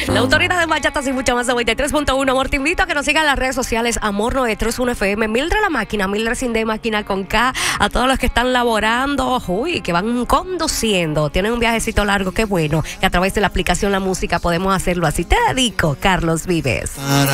La autoridad de Bachata y mucho más de 93.1. Amor, te invito a que nos sigan en las redes sociales. Amor 931 FM. Mildred la máquina, Mildred sin D, máquina con K. A todos los que están laborando, que van conduciendo, tienen un viajecito largo, qué bueno que a través de la aplicación La Música podemos hacerlo así. Te dedico, Carlos Vives.